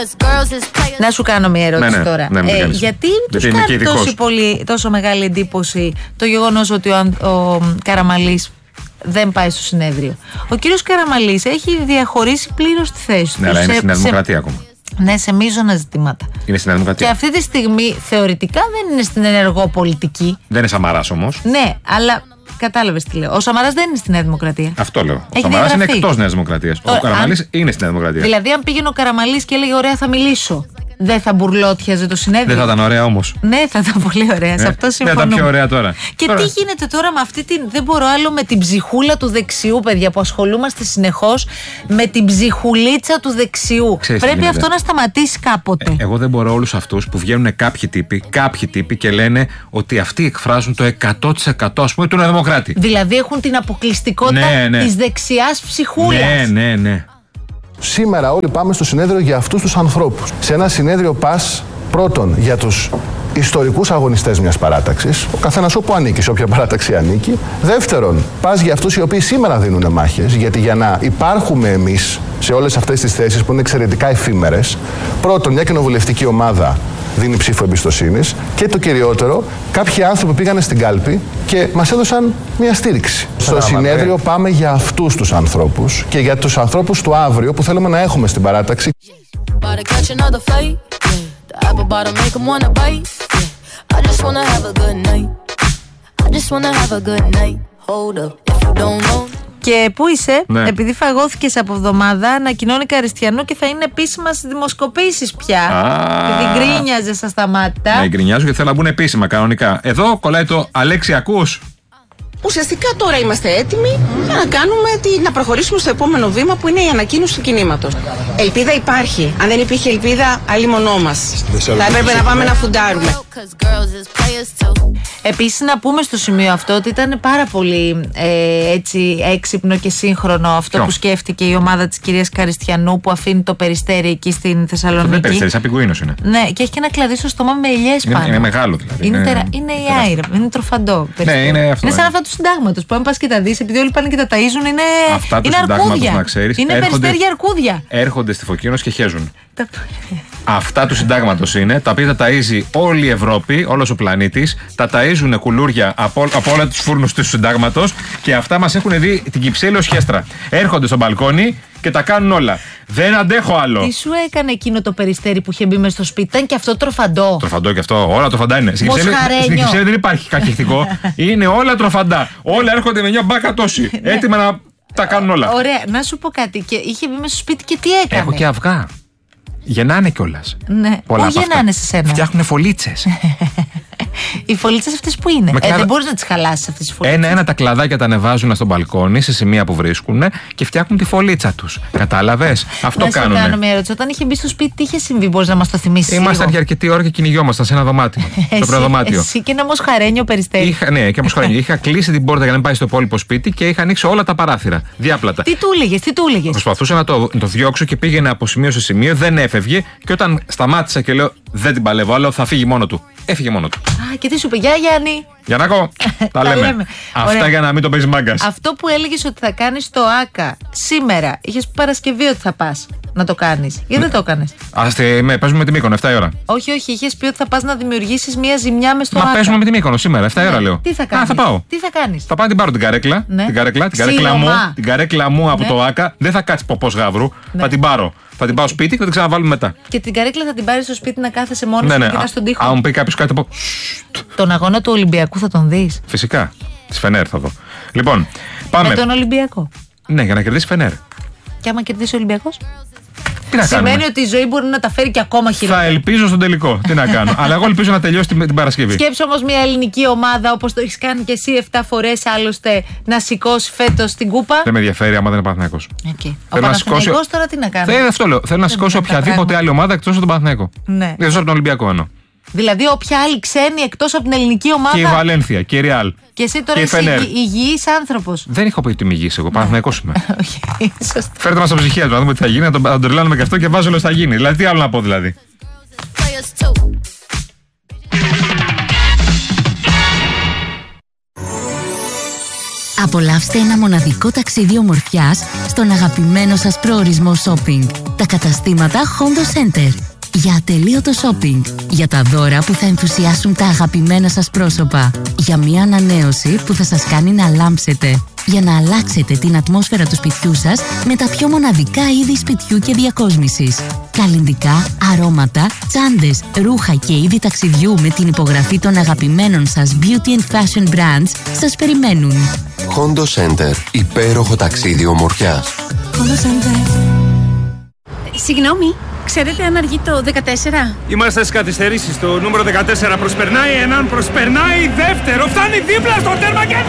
Να σου κάνω μια ερώτηση τώρα. Γιατί τους κάνει τόσο μεγάλη εντύπωση το γεγονός ότι ο Καραμανλής δεν πάει στο συνέδριο? Ο κύριος Καραμανλής έχει διαχωρίσει πλήρως τη θέση του. Ναι, αλλά είναι στην Δημοκρατία ακόμα. Ναι, σε μείζωνα ζητήματα. Είναι στην Δημοκρατία. Και αυτή τη στιγμή θεωρητικά δεν είναι στην ενεργό πολιτική. Δεν είναι Σαμαράς όμως. Ναι, αλλά κατάλαβες τι λέω. Ο Σαμαράς δεν είναι στη Νέα Δημοκρατία. Αυτό λέω. Ο Σαμαράς είναι εκτός Νέας Δημοκρατίας. Ο Καραμανλής είναι στη Νέα Δημοκρατία. Δηλαδή, αν πήγαινε ο Καραμανλής και έλεγε ωραία, θα μιλήσω, δεν θα μπουρλότιαζε το συνέδριο? Δεν θα ήταν ωραία όμως? Ναι, θα ήταν πολύ ωραία. Σε αυτό συμφωνώ. Θα ήταν πιο ωραία τώρα. Και τι γίνεται τώρα με αυτή την. Δεν μπορώ άλλο με την ψυχούλα του δεξιού, παιδιά, που ασχολούμαστε συνεχώς με την ψυχουλίτσα του δεξιού. Πρέπει αυτό να σταματήσει κάποτε. Εγώ δεν μπορώ όλους αυτούς που βγαίνουν κάποιοι τύποι και λένε ότι αυτοί εκφράζουν το 100% ας πούμε του Νεοδημοκράτη. Δηλαδή έχουν την αποκλειστικότητα της δεξιάς ψυχούλας. Ναι. Σήμερα όλοι πάμε στο συνέδριο για αυτούς τους ανθρώπους. Σε ένα συνέδριο πας πρώτον για τους ιστορικούς αγωνιστές μιας παράταξης, ο καθένας όπου ανήκει, σε όποια παράταξη ανήκει. Δεύτερον, πας για αυτούς οι οποίοι σήμερα δίνουν μάχες, γιατί για να υπάρχουμε εμείς σε όλες αυτές τις θέσεις που είναι εξαιρετικά εφήμερες, πρώτον, μια κοινοβουλευτική ομάδα δίνει ψήφο εμπιστοσύνης και το κυριότερο, κάποιοι άνθρωποι πήγανε στην κάλπη και μας έδωσαν μια στήριξη. Στο συνέδριο πάμε για αυτούς τους ανθρώπους και για τους ανθρώπους του αύριο που θέλουμε να έχουμε στην παράταξη. Και πού είσαι, επειδή φαγώθηκες από εβδομάδα, ανακοινώνει Καριστιανού και θα είναι επίσημα στις δημοσκοπήσεις πια. Επειδή γκρίνιαζε στα σταμάτα. Ναι, γκρινιάζω γιατί θέλω να μπουν επίσημα κανονικά. Εδώ κολλάει το Αλέξη, ακούς? Ουσιαστικά τώρα είμαστε έτοιμοι για να προχωρήσουμε στο επόμενο βήμα που είναι η ανακοίνωση του κινήματος. Ελπίδα υπάρχει. Αν δεν υπήρχε ελπίδα, αλλήμονό μας. Θα έπρεπε να πάμε να φουντάρουμε. Επίσης να πούμε στο σημείο αυτό ότι ήταν πάρα πολύ έτσι έξυπνο και σύγχρονο αυτό που σκέφτηκε η ομάδα της κυρίας Καριστιανού, που αφήνει το Περιστέρι εκεί στην Θεσσαλονίκη. Δεν είναι Περιστέρι, σαν πιγκουίνος είναι. Ναι, και έχει και ένα κλαδί στο στόμα με ελιές πάνω. Είναι μεγάλο δηλαδή. Είναι η άιρα, είναι τροφαντό. Ναι, είναι αυτό. Είναι σαν αυτά του συντάγματος που αν πας και τα δεις, επειδή όλοι πάνε και τα ταΐζουν, είναι αρκούδια. Να ξέρεις, είναι περιστέρια αρκούδια. Έρχονται στη Φωκίνος και χέζουν. Αυτά του συντάγματος είναι, τα οποία τα ταΐζει όλη η Ευρώπη, όλος ο πλανήτης. Τα ταΐζουν κουλούρια από όλα τους φούρνους του συντάγματος και αυτά μας έχουν δει την Κυψέλη ως χέστρα. Έρχονται στο μπαλκόνι και τα κάνουν όλα. Δεν αντέχω άλλο. Τι σου έκανε εκείνο το Περιστέρι που είχε μπει μες στο σπίτι? Ήταν και αυτό τροφαντό. Τροφαντό και αυτό. Όλα τροφαντά είναι. Στην Κυψέλη δεν υπάρχει καχυκτικό. Είναι όλα τροφαντά. Όλα έρχονται με μια μπάκα τόση. Έτοιμα να τα κάνουν όλα. Ωραία, να σου πω κάτι. Και είχε μπει μέσα στο σπίτι και τι έκανε? Έχω και αυγά. Γεννάνε κιόλας. Ναι, πού γεννάνε σε σένα? Φτιάχνουν φωλίτσες. Οι φωλίτσες αυτές που είναι? Δεν μπορείς να τις χαλάσεις αυτές τις φωλίτσες. Ένα-ένα τα κλαδάκια τα ανεβάζουν στο μπαλκόνι, σε σημεία που βρίσκουν και φτιάχνουν τη φωλίτσα τους. Κατάλαβες? Αυτό κάνουν. Να σου κάνω μια ερώτηση. Όταν είχε μπει στο σπίτι, τι είχε συμβεί? Μπορείς να μας το θυμίσεις? Ήμασταν για αρκετή ώρα και κυνηγιόμασταν σε ένα δωμάτιο. Στο προδωμάτιο. Εσύ και ένα μοσχαρένιο Περιστέρι. Ναι, και μοσχαρένιο. Είχα κλείσει την πόρτα για να μην πάει στο υπόλοιπο σπίτι και είχα ανοίξει όλα τα παράθυρα. Διάπλατα. Τι του έλεγες? Προσπαθούσα να το διώξω και πήγαινε από σημείο σε σημείο, δεν έφευγε. Και όταν σταμάτησα και λέω δεν την παλεύω άλλο, θα φύγει μόνο του. Έφυγε μόνο του. Και τι σου είπε? Γεια Γιάννη. Γιαννάκο, τα λέμε. Αυτά ωραία. Για να μην το παίζει μάγκας. Αυτό που έλεγες ότι θα κάνεις το ΆΚΑ σήμερα, είχες Παρασκευή ότι θα πας να το κάνεις. Γιατί δεν το έκανες? Παίζουμε με τη Μύκονο, 7 η ώρα. Όχι, είχες πει ότι θα πας να δημιουργήσεις μια ζημιά μες στο ΆΚΑ. Μα παίζουμε με τη Μύκονο σήμερα, 7 η ώρα λέω. Τι θα κάνεις? Θα πάω. Τι θα κάνεις? Θα πάω να την πάρω την καρέκλα. Ναι. Την καρέκλα μου από το ΆΚΑ. Δεν θα κάτσει ποπός γάβρου. Θα την πάρω. Θα την πάω σπίτι και θα την ξαναβάλουμε μετά. Και την καρέκλα θα την πάρει στο σπίτι να κάθεσαι μόνος σου και κοιτάς στον τοίχο? Αν μου πει κάποιος κάτι από. Τον αγώνα του Ολυμπιακού θα τον δεις? Φυσικά. Τη Φενέρ θα δω. Λοιπόν, πάμε. Με τον Ολυμπιακό. Ναι, για να κερδίσει Φενέρ. Και άμα κερδίσει ο Ολυμπιακός? Σημαίνει ότι η ζωή μπορεί να τα φέρει και ακόμα χειρότερα. Θα ελπίζω στον τελικό. Τι να κάνω. Αλλά εγώ ελπίζω να τελειώσει την Παρασκευή. Σκέψου όμως μια ελληνική ομάδα, όπως το έχεις κάνει και εσύ 7 φορές άλλωστε, να σηκώσει φέτος την κούπα. Δεν με ενδιαφέρει άμα δεν είναι Παναθηναϊκός. Ο Παναθηναϊκός τώρα τι να κάνει? Αυτό λέω. Θέλω να σηκώσει οποιαδήποτε άλλη ομάδα εκτός από τον Παναθηναϊκό. Ναι. Εκτός από τον Ολυμπιακό εννοώ. Δηλαδή, όποια άλλη ξένη εκτός από την ελληνική ομάδα. Και η Βαλένθια και η Ρεάλ. Και εσύ τώρα είσαι υγιής άνθρωπος. Δεν έχω πει ότι είμαι υγιής εγώ. Παναθηναϊκός είμαι. Σωστά. Φέρτε μας στα ψυχία του να δούμε τι θα γίνει, να τον τρελάνουμε και αυτό και βάζω όλο θα γίνει. Δηλαδή, τι άλλο να πω δηλαδή. Απολαύστε ένα μοναδικό ταξίδι ομορφιάς στον αγαπημένο σας προορισμό shopping. Τα καταστήματα Hondo Center. Για ατελείωτο shopping. Για τα δώρα που θα ενθουσιάσουν τα αγαπημένα σας πρόσωπα. Για μια ανανέωση που θα σας κάνει να λάμψετε. Για να αλλάξετε την ατμόσφαιρα του σπιτιού σας με τα πιο μοναδικά είδη σπιτιού και διακόσμησης. Καλλυντικά, αρώματα, τσάντες, ρούχα και είδη ταξιδιού με την υπογραφή των αγαπημένων σας beauty and fashion brands σας περιμένουν. Hondo Center. Υπέροχο ταξίδι ομορφιάς. Hondo Center. Συγγνώμη, ξέρετε αν αργεί το 14? Είμαστε στις καθυστερήσεις. Το νούμερο 14 προσπερνάει έναν, προσπερνάει δεύτερο. Φτάνει δίπλα στο τέρμα και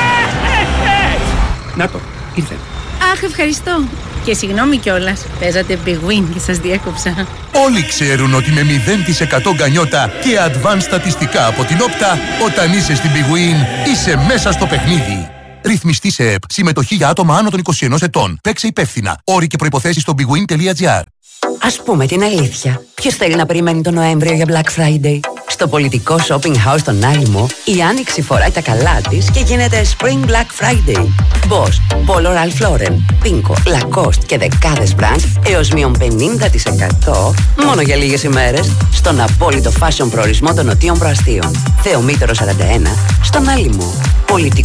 να το, ήρθε. Αχ, ευχαριστώ. Και συγγνώμη κιόλας. Παίζατε Big Win και σας διέκοψα. Όλοι ξέρουν ότι με 0% γκανιότα και advanced στατιστικά από την Όπτα, όταν είσαι στην Big Win, είσαι μέσα στο παιχνίδι. Ρυθμιστή σε ΕΠ. Συμμετοχή για άτομα άνω των 21 ετών. Παίξε υπεύθυνα. Όροι και προϋποθέσεις στο bigwin.gr. Ας πούμε την αλήθεια. Ποιος θέλει να περιμένει τον Νοέμβριο για Black Friday? Στο πολιτικό shopping house των Άλυμο, η Άνοιξη φοράει τα καλά της και γίνεται Spring Black Friday. Boss, Polo Ralph Lauren, Pinko, Lacoste και δεκάδες brands έως μείον 50% μόνο για λίγες ημέρες στον απόλυτο fashion προορισμό των Νοτίων Προαστίων. Θεομήτωρο 41, στον Άλυμο. Πολιτικό